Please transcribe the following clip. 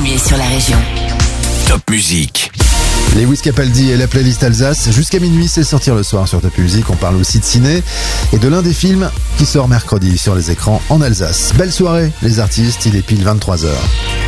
premier sur la région. Top Musique. Lewis Capaldi et la playlist Alsace. Jusqu'à minuit, c'est sortir le soir sur Top Musique. On parle aussi de ciné et de l'un des films qui sort mercredi sur les écrans en Alsace. Belle soirée, les artistes, il est pile 23h.